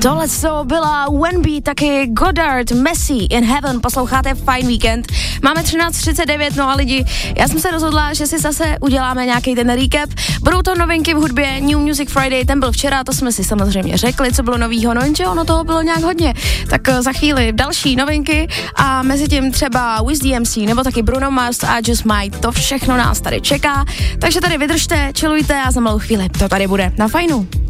Tohle byla Wenby, taky Goddard, Messi in Heaven, posloucháte Fine Weekend. Máme 13:39, no a lidi, já jsem se rozhodla, že si zase uděláme nějaký ten recap. Budou to novinky v hudbě, New Music Friday, ten byl včera, to jsme si samozřejmě řekli, co bylo novýho, no jenže ono toho bylo nějak hodně. Tak za chvíli další novinky a mezi tím třeba Wiz DMC nebo taky Bruno Mars a Just Might, to všechno nás tady čeká. Takže tady vydržte, chillujte a za malou chvíli to tady bude na Fajnu.